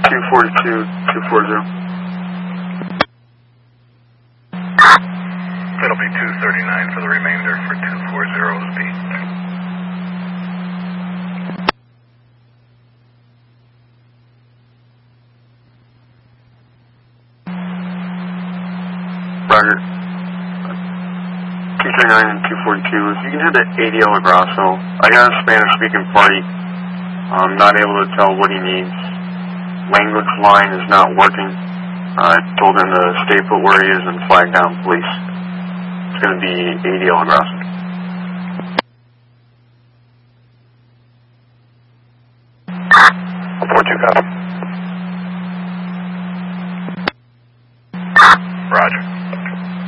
242, 240. That'll be 239 for the remainder for 240 speed. Roger. 239 and 242. If you can hit the ADL Agrasso, I got a Spanish-speaking party. I'm not able to tell what he needs. Language line is not working. I told him to stay put where he is and flag down police. It's going to be ADL Agrasso. 42, copy.